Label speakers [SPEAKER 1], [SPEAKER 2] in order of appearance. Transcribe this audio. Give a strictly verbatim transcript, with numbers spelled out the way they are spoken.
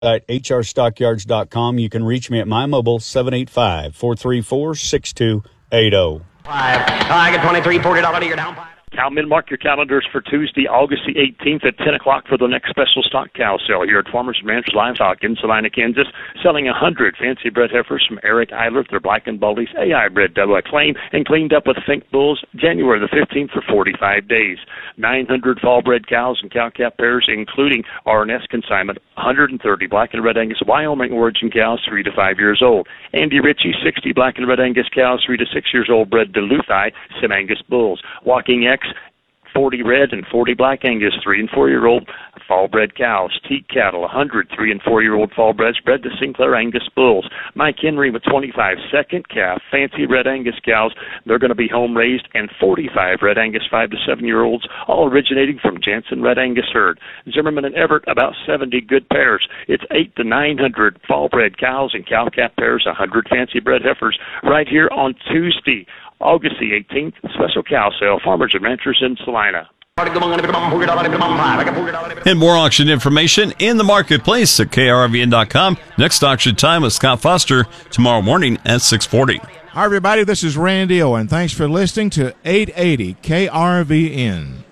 [SPEAKER 1] at h r stockyards dot com. You can reach me at my mobile, seven eight five, four three four, six two eight zero.
[SPEAKER 2] Five. I get twenty-three, forty dollars. You're down five.
[SPEAKER 3] Cowmen, mark your calendars for Tuesday, August the eighteenth at ten o'clock for the next special stock cow sale here at Farmers and Ranchers Livestock in Salina, Kansas, selling one hundred fancy bred heifers from Eric Eilert. They're black and baldies, A I bred double acclaim, and cleaned up with Fink bulls January the fifteenth for forty-five days. nine hundred fall bred cows and cow-calf pairs, including R and S consignment, one hundred thirty black and red Angus Wyoming origin cows, three to five years old. Andy Ritchie, sixty black and red Angus cows, three to six years old, bred Duluthi, Sim-Angus bulls. Walking X, forty red and forty black Angus, three and four-year-old fall-bred cows. Teat cattle, one hundred three and four-year-old fall-breds, bred to Sinclair Angus bulls. Mike Henry with twenty-five second calf, fancy red Angus cows. They're going to be home-raised, and forty-five red Angus five to seven-year-olds, all originating from Jansen Red Angus herd. Zimmerman and Everett, about seventy good pairs. It's eight to nine hundred fall-bred cows and cow-calf pairs, one hundred fancy-bred heifers, right here on Tuesday, August the eighteenth, special cow sale, Farmers and Ranchers in Salina.
[SPEAKER 4] And more auction information in the marketplace at K R V N dot com. Next auction time with Scott Foster tomorrow morning at six forty.
[SPEAKER 5] Hi, everybody. This is Randy Owen. Thanks for listening to eight eighty K R V N.